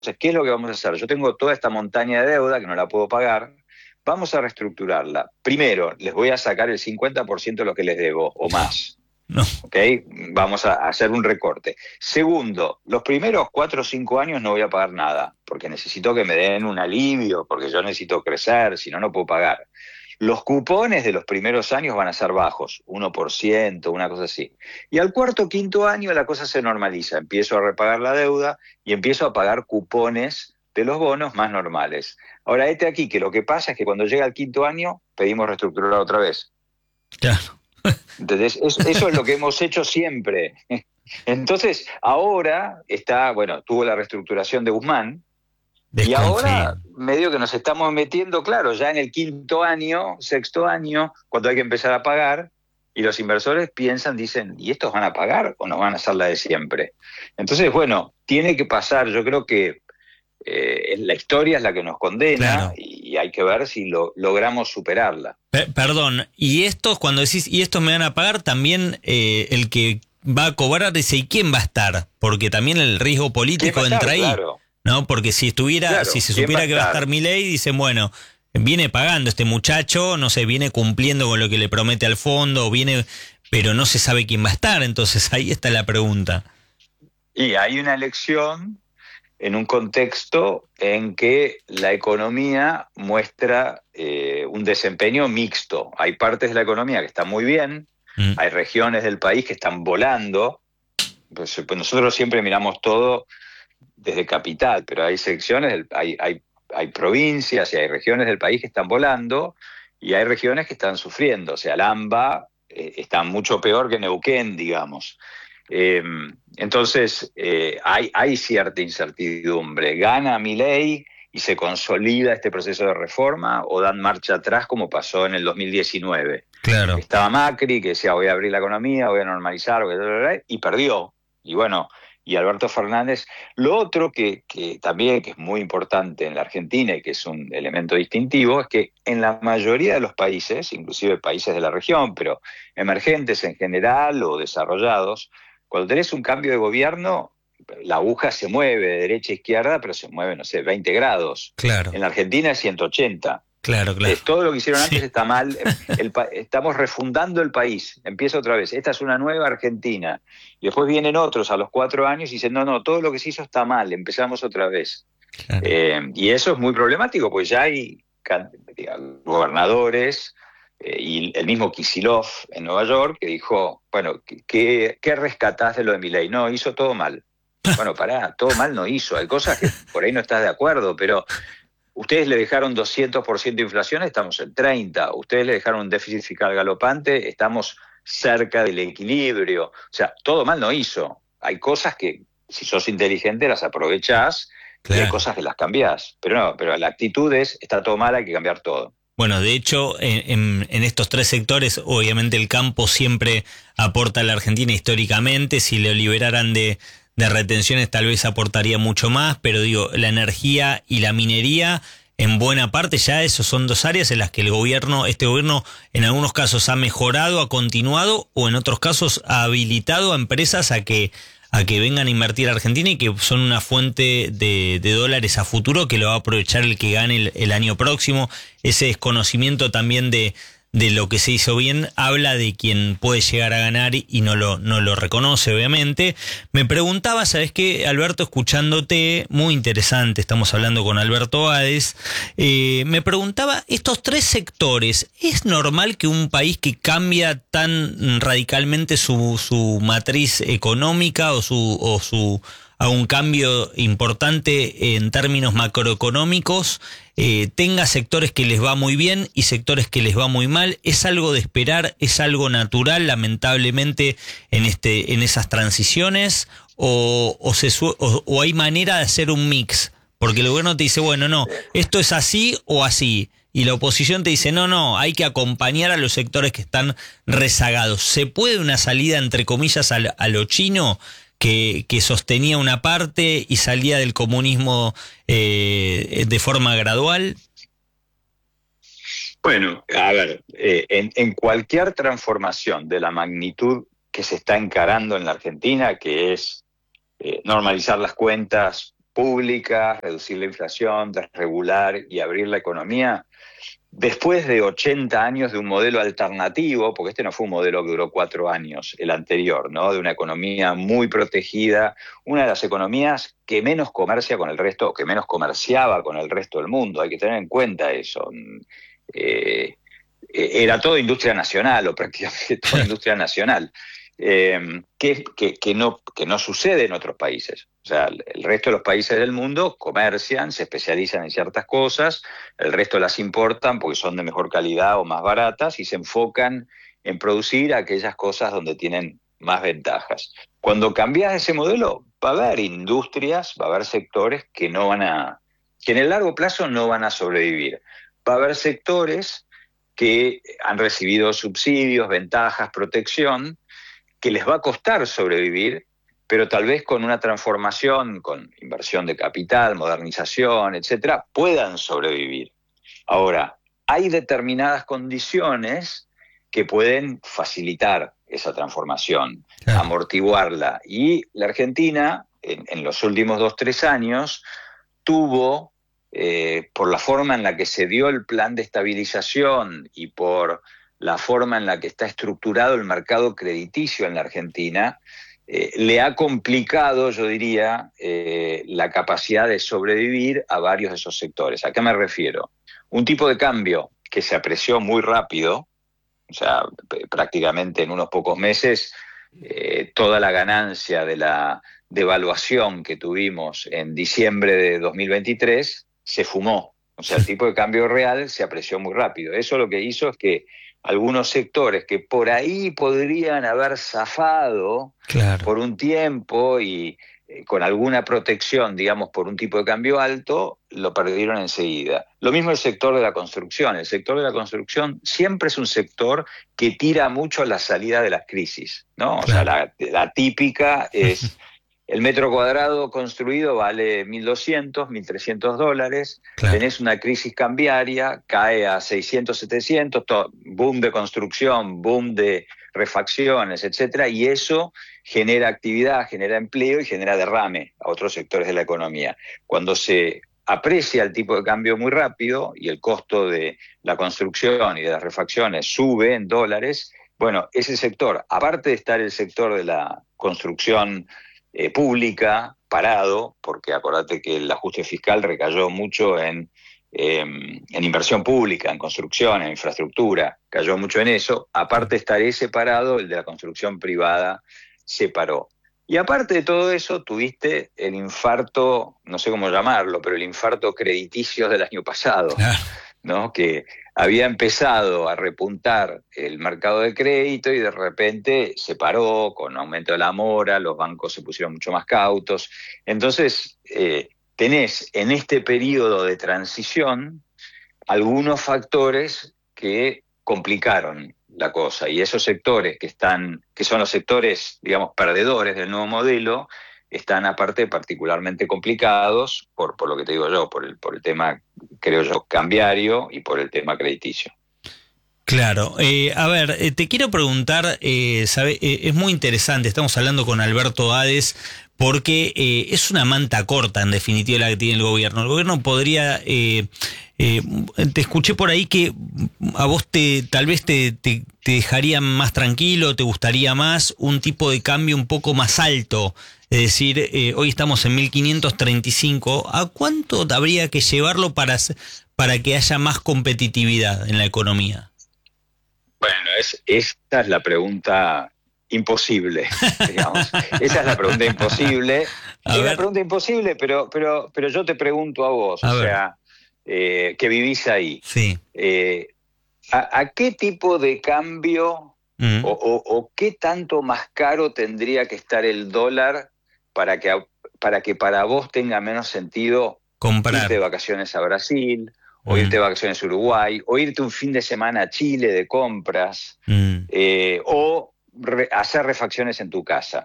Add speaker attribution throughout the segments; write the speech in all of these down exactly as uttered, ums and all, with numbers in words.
Speaker 1: ¿qué es lo que vamos a hacer? Yo tengo toda esta montaña de deuda que no la puedo pagar, vamos a reestructurarla. Primero, les voy a sacar el cincuenta por ciento de lo que les debo, o más.
Speaker 2: No.
Speaker 1: ¿Ok? Vamos a hacer un recorte. Segundo, los primeros cuatro o cinco años no voy a pagar nada, porque necesito que me den un alivio, porque yo necesito crecer, si no, no puedo pagar. Los cupones de los primeros años van a ser bajos, uno por ciento, una cosa así. Y al cuarto o quinto año la cosa se normaliza, empiezo a repagar la deuda y empiezo a pagar cupones de los bonos más normales. Ahora, este aquí, que lo que pasa es que cuando llega el quinto año, pedimos reestructurar otra vez.
Speaker 2: Claro.
Speaker 1: Entonces, eso, eso es lo que hemos hecho siempre. Entonces, ahora está, bueno, tuvo la reestructuración de Guzmán, y
Speaker 2: Desconfío.
Speaker 1: ahora medio que nos estamos metiendo, claro, ya en el quinto año, sexto año, cuando hay que empezar a pagar, y los inversores piensan, dicen, ¿y estos van a pagar o nos van a hacer la de siempre? Entonces, bueno, tiene que pasar, yo creo que eh, la historia es la que nos condena
Speaker 2: Claro.
Speaker 1: y hay que ver si lo, logramos superarla.
Speaker 2: Pe- perdón, y estos, cuando decís, y estos me van a pagar, también eh, el que va a cobrar dice, ¿y quién va a estar? Porque también el riesgo
Speaker 1: ¿Quién va
Speaker 2: político
Speaker 1: a estar?
Speaker 2: entra ahí,
Speaker 1: Claro,
Speaker 2: ¿no? Porque si estuviera, si
Speaker 1: claro,
Speaker 2: se
Speaker 1: ¿quién va a
Speaker 2: supiera que va a estar
Speaker 1: estar?
Speaker 2: Milei, dicen, bueno, viene pagando este muchacho, no sé, viene cumpliendo con lo que le promete al fondo, viene, pero no se sabe quién va a estar, entonces ahí está la pregunta.
Speaker 1: Y hay una elección en un contexto en que la economía muestra eh, un desempeño mixto. Hay partes de la economía que están muy bien,
Speaker 2: Mm,
Speaker 1: hay regiones del país que están volando. Pues, pues nosotros siempre miramos todo desde capital, pero hay secciones, del- hay, hay, hay provincias y hay regiones del país que están volando y hay regiones que están sufriendo. O sea, el AMBA eh, está mucho peor que Neuquén, digamos. Eh, entonces, eh, hay, hay cierta incertidumbre. ¿Gana Milei y se consolida este proceso de reforma o dan marcha atrás como pasó en el dos mil diecinueve?
Speaker 2: claro.
Speaker 1: Estaba Macri que decía voy a abrir la economía, voy a normalizar, voy a... y perdió. Y bueno, y Alberto Fernández. Lo otro que, que también que es muy importante en la Argentina y que es un elemento distintivo es que en la mayoría de los países, inclusive países de la región, pero emergentes en general o desarrollados, cuando tenés un cambio de gobierno, la aguja se mueve de derecha a izquierda, pero se mueve, no sé, veinte grados.
Speaker 2: Claro,
Speaker 1: En la Argentina es ciento ochenta.
Speaker 2: claro, claro.
Speaker 1: Es, todo lo que hicieron antes
Speaker 2: Sí.
Speaker 1: está mal, el, estamos refundando el país, empieza otra vez, esta es una nueva Argentina, y después vienen otros a los cuatro años y dicen, no, no, todo lo que se hizo está mal, empezamos otra vez.
Speaker 2: Claro.
Speaker 1: Eh, y eso es muy problemático, porque ya hay digamos, gobernadores, eh, y el mismo Kicillof en Nueva York, que dijo, bueno, ¿qué, qué rescatás de lo de Milei? No, hizo todo mal. Bueno, pará, todo mal no hizo, hay cosas que por ahí no estás de acuerdo, pero... Ustedes le dejaron doscientos por ciento de inflación, estamos en treinta. Ustedes le dejaron un déficit fiscal galopante, estamos cerca del equilibrio. O sea, todo mal no hizo. Hay cosas que, si sos inteligente, las aprovechás y hay
Speaker 2: Claro.
Speaker 1: cosas que las cambiás. Pero no, pero la actitud es, está todo mal, hay que cambiar todo.
Speaker 2: Bueno, de hecho, en, en, en estos tres sectores, obviamente el campo siempre aporta a la Argentina históricamente. Si lo liberaran de, de retenciones, tal vez aportaría mucho más, pero digo, la energía y la minería, en buena parte ya esos son dos áreas en las que el gobierno, este gobierno, en algunos casos ha mejorado, ha continuado, o en otros casos ha habilitado a empresas a que a que vengan a invertir a Argentina y que son una fuente de, de dólares a futuro que lo va a aprovechar el que gane el, el año próximo. Ese desconocimiento también de, de lo que se hizo bien habla de quien puede llegar a ganar y no lo, no lo reconoce, obviamente. Me preguntaba, ¿sabes qué, Alberto? Escuchándote, muy interesante, estamos hablando con Alberto Hades, eh, me preguntaba, estos tres sectores, ¿es normal que un país que cambia tan radicalmente su, su matriz económica o su... O su a un cambio importante en términos macroeconómicos, eh, tenga sectores que les va muy bien y sectores que les va muy mal? ¿Es algo de esperar? ¿Es algo natural, lamentablemente, en este en esas transiciones? ¿O, o, se, o, o hay manera de hacer un mix? Porque el gobierno te dice, bueno, no, esto es así o así. Y la oposición te dice, no, no, hay que acompañar a los sectores que están rezagados. ¿Se puede una salida, entre comillas, a, a lo chino? Que, que sostenía una parte y salía del comunismo eh, de forma gradual?
Speaker 1: Bueno, a ver, eh, en, en cualquier transformación de la magnitud que se está encarando en la Argentina, que es eh, normalizar las cuentas, públicas, reducir la inflación, desregular y abrir la economía, después de ochenta años de un modelo alternativo, porque este no fue un modelo que duró cuatro años, el anterior, ¿no? De una economía muy protegida, una de las economías que menos comercia con el resto, que menos comerciaba con el resto del mundo, hay que tener en cuenta eso. Eh, era toda industria nacional, o prácticamente toda industria nacional. Eh, que, que, que, no, que no sucede en otros países. O sea, el resto de los países del mundo comercian, se especializan en ciertas cosas, el resto las importan porque son de mejor calidad o más baratas y se enfocan en producir aquellas cosas donde tienen más ventajas. Cuando cambias ese modelo, va a haber industrias, va a haber sectores que no van a, que en el largo plazo no van a sobrevivir. Va a haber sectores que han recibido subsidios, ventajas, protección, que les va a costar sobrevivir, pero tal vez con una transformación, con inversión de capital, modernización, etcétera, puedan sobrevivir. Ahora, hay determinadas condiciones que pueden facilitar esa transformación, claro, amortiguarla. Y la Argentina, en, en los últimos dos, tres años, tuvo, eh, por la forma en la que se dio el plan de estabilización y por la forma en la que está estructurado el mercado crediticio en la Argentina, eh, le ha complicado, yo diría, eh, la capacidad de sobrevivir a varios de esos sectores. ¿A qué me refiero? Un tipo de cambio que se apreció muy rápido, o sea, prácticamente en unos pocos meses, eh, toda la ganancia de la devaluación que tuvimos en diciembre de dos mil veintitrés se fumó. O sea, el tipo de cambio real se apreció muy rápido. Eso lo que hizo es que algunos sectores que por ahí podrían haber zafado, claro, por un tiempo y eh, con alguna protección, digamos, por un tipo de cambio alto, lo perdieron enseguida. Lo mismo el sector de la construcción. El sector de la construcción siempre es un sector que tira mucho a la salida de las crisis, ¿no? Claro. O sea, la, la típica es... El metro cuadrado construido vale mil doscientos, mil trescientos dólares, claro, tenés una crisis cambiaria, cae a seiscientos, setecientos, todo, boom de construcción, boom de refacciones, etcétera, y eso genera actividad, genera empleo y genera derrame a otros sectores de la economía. Cuando se aprecia el tipo de cambio muy rápido y el costo de la construcción y de las refacciones sube en dólares, bueno, ese sector, aparte de estar el sector de la construcción Eh, pública, parado, porque acordate que el ajuste fiscal recayó mucho en, eh, en inversión pública, en construcción, en infraestructura, cayó mucho en eso. Aparte de estar ese parado, el de la construcción privada se paró. Y aparte de todo eso, tuviste el infarto, no sé cómo llamarlo, pero el infarto crediticio del año pasado, ¿no? Que había empezado a repuntar el mercado de crédito y de repente se paró con aumento de la mora, los bancos se pusieron mucho más cautos. Entonces, eh, tenés en este periodo de transición algunos factores que complicaron la cosa, y esos sectores que están, que son los sectores, digamos, perdedores del nuevo modelo, están aparte particularmente complicados por, por lo que te digo yo, por el, por el tema, creo yo, cambiario y por el tema crediticio.
Speaker 2: Claro. Eh, a ver, eh, te quiero preguntar, eh, sabe, eh, es muy interesante, estamos hablando con Alberto Hades, porque eh, es una manta corta, en definitiva, la que tiene el gobierno. El gobierno podría... Eh, eh, te escuché por ahí que a vos te tal vez te, te, te dejaría más tranquilo, te gustaría más un tipo de cambio un poco más alto. Es decir, eh, hoy estamos en mil quinientos treinta y cinco. ¿A cuánto habría que llevarlo para, para que haya más competitividad en la economía?
Speaker 1: Bueno, es, esta es la pregunta imposible, digamos. Esa es la pregunta imposible. A es ver. la pregunta imposible, pero, pero, pero yo te pregunto a vos, a o ver. sea, eh, que vivís ahí.
Speaker 2: Sí.
Speaker 1: Eh, ¿a, ¿A qué tipo de cambio mm. o, o, o qué tanto más caro tendría que estar el dólar para que, para que para vos tenga menos sentido
Speaker 2: comprar,
Speaker 1: irte de vacaciones a Brasil, o irte de vacaciones a Uruguay, o irte un fin de semana a Chile de compras, mm. eh, o re hacer refacciones en tu casa?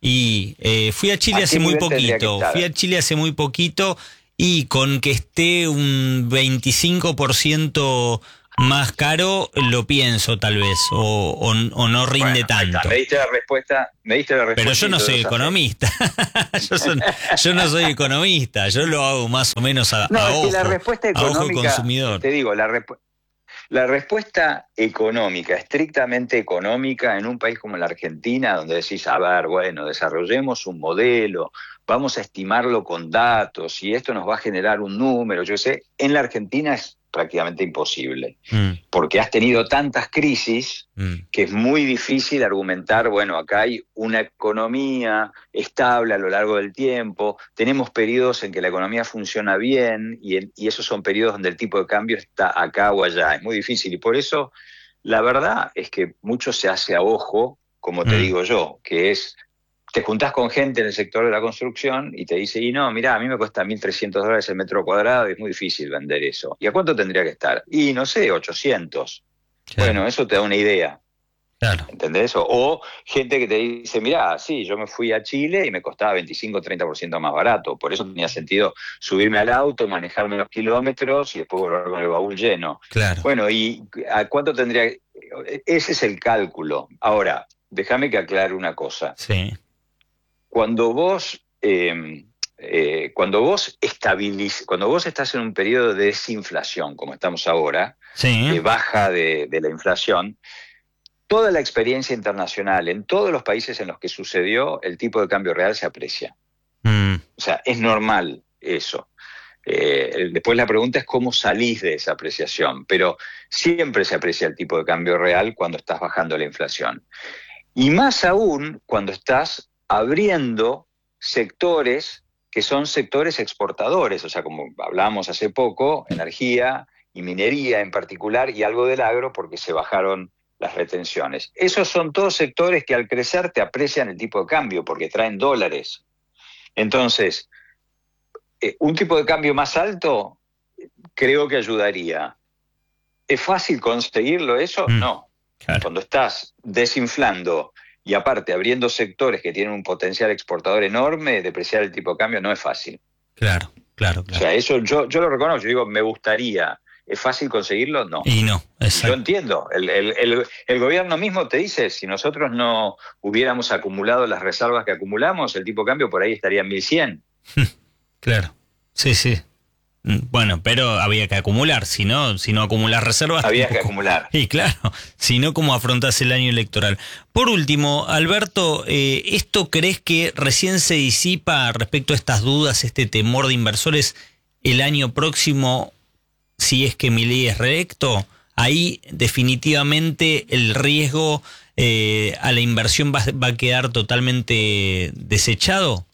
Speaker 2: Y eh, fui a Chile ¿A hace muy poquito, fui a Chile hace muy poquito y con que esté un veinticinco por ciento más caro, lo pienso tal vez, o, o, o no rinde
Speaker 1: Bueno, ahí está,
Speaker 2: tanto.
Speaker 1: me diste la respuesta, me diste la respuesta.
Speaker 2: Pero yo no soy economista. yo, son, yo no soy economista, yo lo hago más o menos a,
Speaker 1: No,
Speaker 2: a
Speaker 1: es
Speaker 2: ojo,
Speaker 1: que la respuesta
Speaker 2: a ojo
Speaker 1: económica,
Speaker 2: consumidor.
Speaker 1: te digo, la, rep- la respuesta económica, estrictamente económica, en un país como la Argentina, donde decís, a ver, bueno, desarrollemos un modelo, vamos a estimarlo con datos y esto nos va a generar un número, yo sé, en la Argentina es prácticamente imposible,
Speaker 2: Mm,
Speaker 1: porque has tenido tantas crisis
Speaker 2: mm,
Speaker 1: que es muy difícil argumentar, bueno, acá hay una economía estable a lo largo del tiempo, tenemos periodos en que la economía funciona bien y, en, y esos son periodos donde el tipo de cambio está acá o allá, es muy difícil y por eso la verdad es que mucho se hace a ojo, como te
Speaker 2: mm.
Speaker 1: digo yo, que es, te juntás con gente en el sector de la construcción y te dice, y no, mirá, a mí me cuesta mil trescientos dólares el metro cuadrado y es muy difícil vender eso. ¿Y a cuánto tendría que estar? Y no sé, ochocientos.
Speaker 2: Claro,
Speaker 1: Bueno, eso te da una idea.
Speaker 2: claro.
Speaker 1: ¿Entendés? O, o gente que te dice, mirá, sí, yo me fui a Chile y me costaba veinticinco o treinta por ciento más barato. Por eso tenía sentido subirme al auto, manejarme los kilómetros y después volver con el baúl lleno.
Speaker 2: Claro.
Speaker 1: Bueno, ¿y a cuánto tendría? Ese es el cálculo. Ahora, déjame que aclare una cosa.
Speaker 2: Sí.
Speaker 1: Cuando vos, eh, eh, cuando vos estabiliz, cuando vos estás en un periodo de desinflación, como estamos ahora,
Speaker 2: Sí.
Speaker 1: de baja de, de la inflación, toda la experiencia internacional, en todos los países en los que sucedió, el tipo de cambio real se aprecia.
Speaker 2: Mm,
Speaker 1: O sea, es normal eso. Eh, después la pregunta es cómo salís de esa apreciación, pero siempre se aprecia el tipo de cambio real cuando estás bajando la inflación. Y más aún cuando estás abriendo sectores que son sectores exportadores, o sea, como hablábamos hace poco, energía y minería en particular, y algo del agro porque se bajaron las retenciones. Esos son todos sectores que al crecer te aprecian el tipo de cambio porque traen dólares. Entonces, eh, un tipo de cambio más alto creo que ayudaría. ¿Es fácil conseguirlo eso?
Speaker 2: mm,
Speaker 1: No.
Speaker 2: claro,
Speaker 1: Cuando estás desinflando y aparte abriendo sectores que tienen un potencial exportador enorme, depreciar el tipo de cambio no es fácil.
Speaker 2: claro, claro,
Speaker 1: O
Speaker 2: claro.
Speaker 1: sea, eso yo, yo lo reconozco, yo digo, me gustaría. ¿Es fácil conseguirlo? No.
Speaker 2: Y no,
Speaker 1: Y yo
Speaker 2: exacto.
Speaker 1: entiendo, el, el, el, el gobierno mismo te dice, si nosotros no hubiéramos acumulado las reservas que acumulamos, el tipo de cambio por ahí estaría en mil cien.
Speaker 2: Claro. Sí, sí. Mm, Bueno, pero había que acumular, si no, si no acumulas reservas
Speaker 1: Había que
Speaker 2: tampoco.
Speaker 1: acumular.
Speaker 2: Y claro, si no, ¿cómo afrontás el año electoral? Por último, Alberto, eh, ¿esto crees que recién se disipa respecto a estas dudas, este temor de inversores el año próximo, si es que Milei es reelecto? Ahí definitivamente el riesgo eh, a la inversión va, va a quedar totalmente desechado.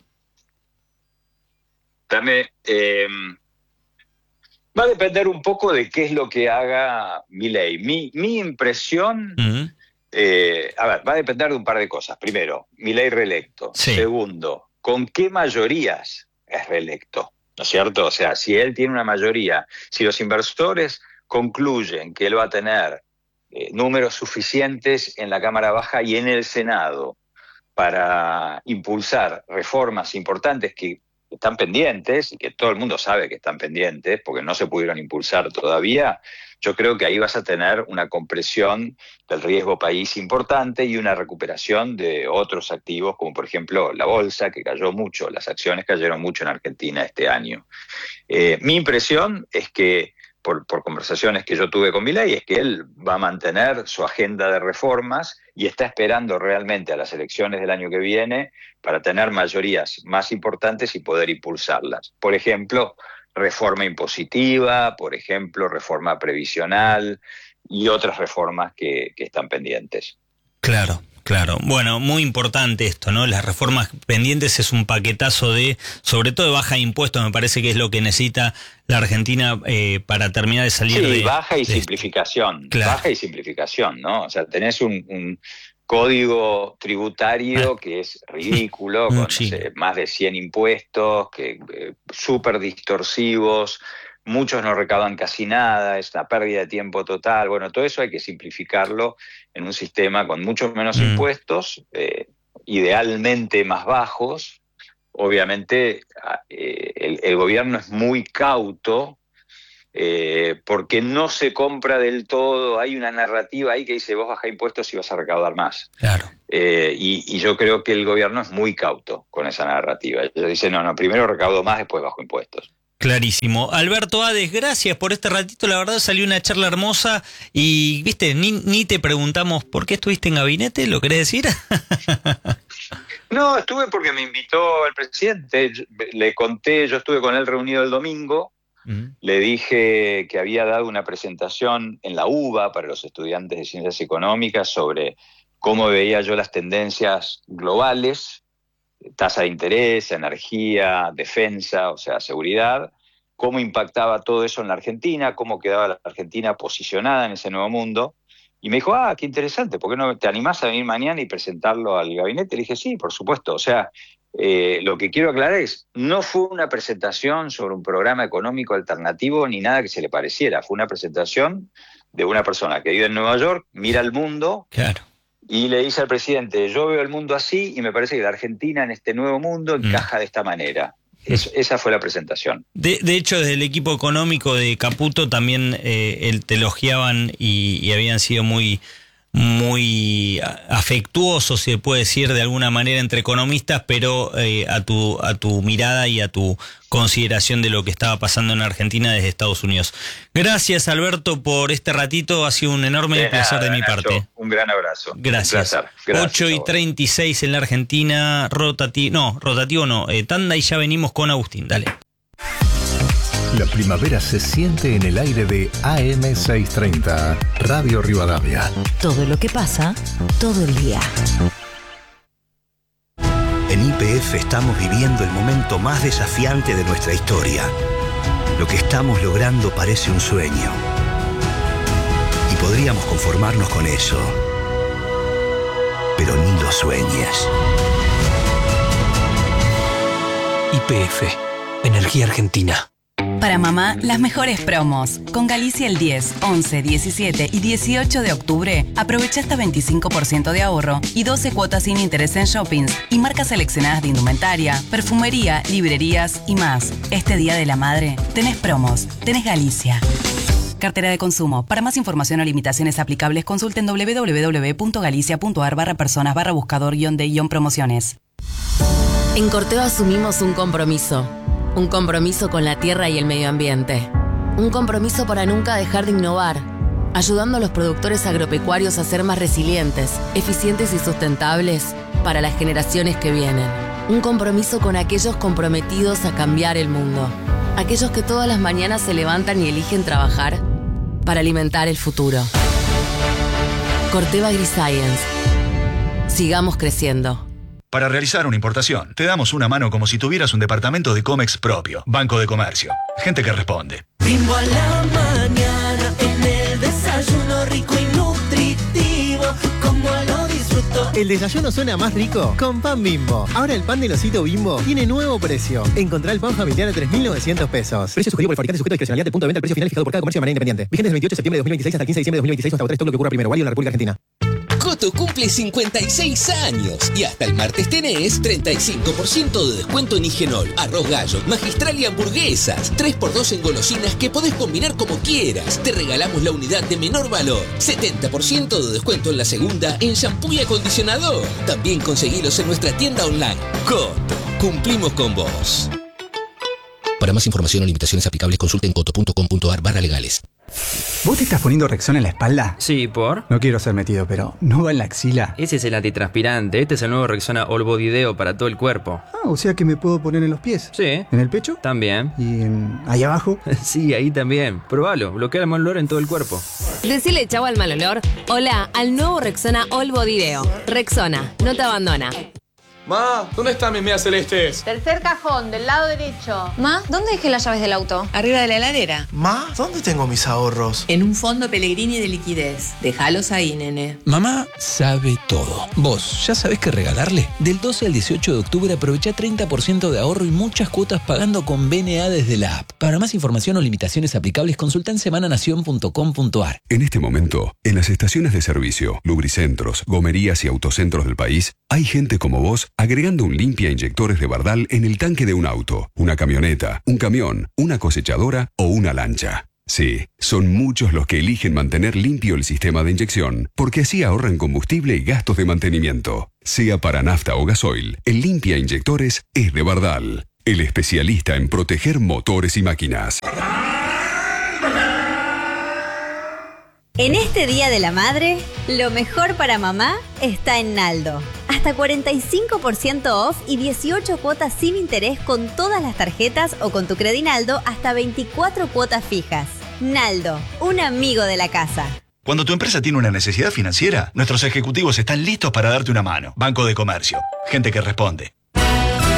Speaker 1: Dame, eh, va a depender un poco de qué es lo que haga Milei. Mi, mi impresión,
Speaker 2: Mm,
Speaker 1: eh, a ver, va a depender de un par de cosas. Primero, Milei reelecto.
Speaker 2: Sí.
Speaker 1: Segundo, ¿con qué mayorías es reelecto? ¿No es cierto? O sea, si él tiene una mayoría, si los inversores concluyen que él va a tener eh, números suficientes en la Cámara Baja y en el Senado para impulsar reformas importantes que están pendientes y que todo el mundo sabe que están pendientes porque no se pudieron impulsar todavía, yo creo que ahí vas a tener una compresión del riesgo país importante y una recuperación de otros activos, como por ejemplo la bolsa, que cayó mucho, las acciones cayeron mucho en Argentina este año. Eh, mi impresión es que, por, por conversaciones que yo tuve con Milei, es que él va a mantener su agenda de reformas y está esperando realmente a las elecciones del año que viene para tener mayorías más importantes y poder impulsarlas. Por ejemplo, reforma impositiva, por ejemplo, reforma previsional y otras reformas que, que están pendientes.
Speaker 2: Claro, claro. Bueno, muy importante esto, ¿no? Las reformas pendientes es un paquetazo de, sobre todo de baja de impuestos, me parece que es lo que necesita la Argentina eh, para terminar de salir
Speaker 1: sí,
Speaker 2: de...
Speaker 1: Sí, baja y
Speaker 2: de
Speaker 1: simplificación.
Speaker 2: Claro.
Speaker 1: Baja y simplificación, ¿no? O sea, tenés un, un código tributario
Speaker 2: Ah.
Speaker 1: que es ridículo,
Speaker 2: Un
Speaker 1: con no
Speaker 2: chino.
Speaker 1: sé, más de cien impuestos, que eh, súper distorsivos, muchos no recaudan casi nada, es una pérdida de tiempo total. Bueno, todo eso hay que simplificarlo en un sistema con muchos menos
Speaker 2: Mm.
Speaker 1: impuestos, eh, idealmente más bajos. Obviamente, eh, el, el gobierno es muy cauto eh, porque no se compra del todo, hay una narrativa ahí que dice vos bajá impuestos y vas a recaudar más.
Speaker 2: Claro.
Speaker 1: Eh, y, y yo creo que el gobierno es muy cauto con esa narrativa. Ellos dicen, no, no, primero recaudo más, después bajo impuestos.
Speaker 2: Clarísimo. Alberto Ades, gracias por este ratito, la verdad salió una charla hermosa y, viste, ni, ni te preguntamos por qué estuviste en gabinete, ¿lo querés decir?
Speaker 1: No, estuve porque me invitó el presidente, le conté, yo estuve con él reunido el domingo, uh-huh. Le dije que había dado una presentación en la U B A para los estudiantes de Ciencias Económicas sobre cómo veía yo las tendencias globales, tasa de interés, energía, defensa, o sea, seguridad, cómo impactaba todo eso en la Argentina, cómo quedaba la Argentina posicionada en ese nuevo mundo. Y me dijo, ah, qué interesante, ¿por qué no te animás a venir mañana y presentarlo al gabinete? Le dije, sí, por supuesto. O sea, eh, lo que quiero aclarar es, no fue una presentación sobre un programa económico alternativo ni nada que se le pareciera. Fue una presentación de una persona que vive en Nueva York, mira el mundo, claro, y le dice al presidente, yo veo el mundo así y me parece que la Argentina en este nuevo mundo encaja mm. de esta manera. Es, esa fue la presentación.
Speaker 2: De, de hecho, desde el equipo económico de Caputo también eh, el, te elogiaban y, y habían sido muy, muy afectuosos, se puede decir de alguna manera, entre economistas, pero eh, a tu a tu mirada y a tu consideración de lo que estaba pasando en Argentina desde Estados Unidos. Gracias, Alberto, por este ratito. Ha sido un enorme de placer nada, de mi Nacho, parte.
Speaker 1: Un gran abrazo.
Speaker 2: Gracias. Un Gracias ocho y treinta y seis en la Argentina, rotativo, no, rotativo no, eh, tanda y ya venimos con Agustín. Dale.
Speaker 3: La primavera se siente en el aire de A M seiscientos treinta, Radio Rivadavia.
Speaker 4: Todo lo que pasa, todo el día.
Speaker 5: En Y P F estamos viviendo el momento más desafiante de nuestra historia. Lo que estamos logrando parece un sueño. Y podríamos conformarnos con eso. Pero ni lo sueñes.
Speaker 6: Y P F, Energía Argentina.
Speaker 4: Para mamá, las mejores promos. Con Galicia el diez, once, diecisiete y dieciocho de octubre, aprovecha hasta veinticinco por ciento de ahorro y doce cuotas sin interés en shoppings y marcas seleccionadas de indumentaria, perfumería, librerías y más. Este Día de la Madre, tenés promos, tenés Galicia. Cartera de consumo. Para más información o limitaciones aplicables, consulten doble u doble u doble u punto galicia punto a r barra personas barra buscador guión de guión promociones.
Speaker 7: En Corteva asumimos un compromiso. Un compromiso con la tierra y el medio ambiente. Un compromiso para nunca dejar de innovar, ayudando a los productores agropecuarios a ser más resilientes, eficientes y sustentables para las generaciones que vienen. Un compromiso con aquellos comprometidos a cambiar el mundo. Aquellos que todas las mañanas se levantan y eligen trabajar para alimentar el futuro. Corteva AgriScience. Sigamos creciendo.
Speaker 8: Para realizar una importación, te damos una mano como si tuvieras un departamento de Comex propio. Banco de Comercio. Gente que responde.
Speaker 9: Bimbo a la mañana, en el desayuno rico y nutritivo, como lo disfruto.
Speaker 10: El desayuno suena más rico con pan Bimbo. Ahora el pan del osito Bimbo tiene nuevo precio. Encontrá el pan familiar a tres mil novecientos pesos. Precio sugerido por el fabricante sujeto a discrecionalidad del punto de venta al precio final fijado por cada comercio de manera independiente. Vigente del veintiocho de septiembre de dos mil veintiséis hasta el quince de diciembre de dos mil veintiséis hasta agotar todo lo que ocurra primero. Válido en la República Argentina.
Speaker 11: Coto cumple cincuenta y seis años y hasta el martes tenés treinta y cinco por ciento de descuento en Higenol, arroz gallo, magistral y hamburguesas. tres por dos en golosinas que podés combinar como quieras. Te regalamos la unidad de menor valor. setenta por ciento de descuento en la segunda en shampoo y acondicionador. También conseguilos en nuestra tienda online. Coto, cumplimos con vos. Para más información o limitaciones aplicables consulten coto punto com punto a r barra legales.
Speaker 12: ¿Vos te estás poniendo Rexona en la espalda?
Speaker 13: Sí, ¿por?
Speaker 12: No quiero ser metido, pero ¿no va en la axila?
Speaker 13: Ese es el antitranspirante. Este es el nuevo Rexona All Body Deo para todo el cuerpo.
Speaker 12: Ah, o sea que me puedo poner en los pies.
Speaker 13: Sí.
Speaker 12: ¿En el pecho?
Speaker 13: También.
Speaker 12: ¿Y en... ahí abajo?
Speaker 13: Sí, ahí también. Probalo. Bloquea el mal olor en todo el cuerpo.
Speaker 14: Decile chau al mal olor. Hola al nuevo Rexona All Body Deo. Rexona, no te abandona.
Speaker 15: Ma, ¿dónde están mis medias celestes?
Speaker 16: Tercer cajón, del lado derecho.
Speaker 17: Ma, ¿dónde dejé las llaves del auto?
Speaker 18: Arriba de la heladera.
Speaker 19: Ma, ¿dónde tengo mis ahorros?
Speaker 18: En un fondo Pellegrini de liquidez. Déjalos ahí, nene.
Speaker 6: Mamá sabe todo. ¿Vos ya sabés qué regalarle? Del doce al dieciocho de octubre aprovecha treinta por ciento de ahorro y muchas cuotas pagando con B N A desde la app. Para más información o limitaciones aplicables, consulta en semananación punto com punto a r.
Speaker 20: En este momento, en las estaciones de servicio, lubricentros, gomerías y autocentros del país, hay gente como vos agregando un limpia inyectores de Bardal en el tanque de un auto, una camioneta, un camión, una cosechadora o una lancha. Sí, son muchos los que eligen mantener limpio el sistema de inyección, porque así ahorran combustible y gastos de mantenimiento. Sea para nafta o gasoil, el Limpia Inyectores es de Bardal, el especialista en proteger motores y máquinas.
Speaker 21: En este Día de la Madre, lo mejor para mamá está en Naldo. Hasta cuarenta y cinco por ciento off y dieciocho cuotas sin interés con todas las tarjetas o con tu Credinaldo hasta veinticuatro cuotas fijas. Naldo, un amigo de la casa.
Speaker 8: Cuando tu empresa tiene una necesidad financiera, nuestros ejecutivos están listos para darte una mano. Banco de Comercio. Gente que responde.